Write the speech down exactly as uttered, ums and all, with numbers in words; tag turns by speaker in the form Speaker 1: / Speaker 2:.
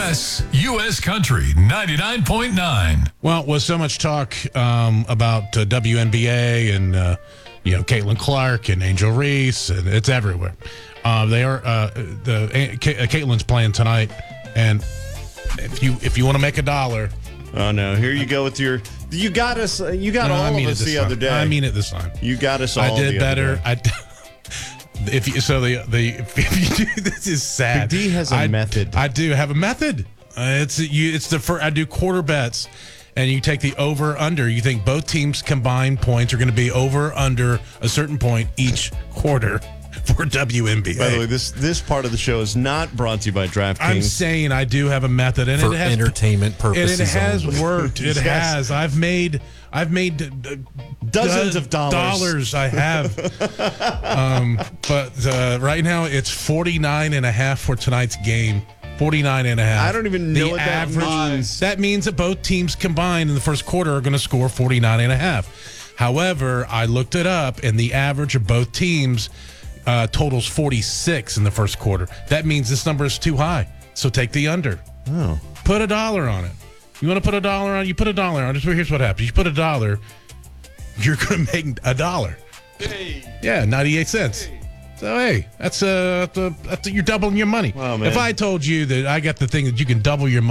Speaker 1: S, U S Country ninety-nine point nine.
Speaker 2: Well, with so much talk um, about uh, W N B A and uh, you know Caitlin Clark and Angel Reese, and it's everywhere. Uh, they are uh, the uh, Caitlin's playing tonight, and if you if you want to make a dollar,
Speaker 3: oh no, here you go with your. You got us. You got
Speaker 2: no,
Speaker 3: all
Speaker 2: I mean
Speaker 3: of
Speaker 2: it
Speaker 3: us
Speaker 2: this
Speaker 3: the
Speaker 2: time.
Speaker 3: other day.
Speaker 2: I mean it this time.
Speaker 3: You got us all.
Speaker 2: I did
Speaker 3: the
Speaker 2: better.
Speaker 3: Other day.
Speaker 2: I. If you, so the the if you do, this is sad.
Speaker 3: Big D has a
Speaker 2: I,
Speaker 3: method.
Speaker 2: I do have a method. Uh, it's you. It's the first, I do quarter bets, and you take the over under. You think both teams' combined points are going to be over under a certain point each quarter for W N B A.
Speaker 3: By the way, this this part of the show is not brought to you by DraftKings.
Speaker 2: I'm saying I do have a method, and
Speaker 4: for
Speaker 2: it has
Speaker 4: entertainment purposes.
Speaker 2: And it has
Speaker 4: only.
Speaker 2: worked. It
Speaker 3: Yes.
Speaker 2: has. I've made. I've made uh,
Speaker 3: Dozens
Speaker 2: do-
Speaker 3: of dollars.
Speaker 2: Dollars I have. um, but uh, right now it's forty-nine and a half for tonight's game. forty-nine and a half.
Speaker 3: I don't even know
Speaker 2: the
Speaker 3: what that means.
Speaker 2: That means that both teams combined in the first quarter are going to score forty-nine and a half. However, I looked it up, and the average of both teams uh, totals forty-six in the first quarter. That means this number is too high. So take the under.
Speaker 3: Oh.
Speaker 2: Put a dollar on it. You want to put a dollar on? You put a dollar on it. Here's what happens. You put a dollar, you're going to make a dollar.
Speaker 1: Hey.
Speaker 2: Yeah, ninety-eight cents.
Speaker 1: Hey.
Speaker 2: So, hey, that's, uh, that's, uh, that's you're doubling your money.
Speaker 3: Wow, man.
Speaker 2: If I told you that I got the thing that you can double your money,